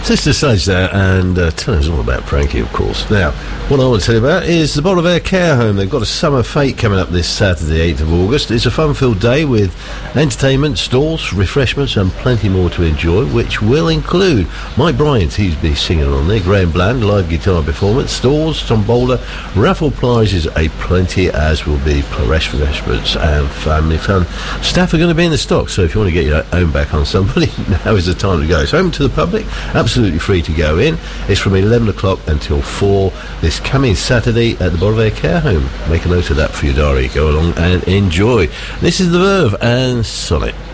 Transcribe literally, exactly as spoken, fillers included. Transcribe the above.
Sister Sledge there, and uh, tell us all about Frankie, of course. Now, what I want to tell you about is the Bottle of Air Care Home. They've got a summer fete coming up this Saturday, eighth of August. It's a fun-filled day with entertainment, stalls, refreshments, and plenty more to enjoy, which will include Mike Bryant, he's be singing on there, Graham Bland, live guitar performance, stalls, tombola, raffle prizes, a plenty, as will be refreshments and family fun. Staff are going to be in the stock, so if you want to get your own back on somebody, now is the time to go. It's open to the public, absolutely free to go in. It's from eleven o'clock until four this coming Saturday at the Bottle of Air Care Home. Make a note of that for your diary. Go along and enjoy. This is The Verve and Sonnet.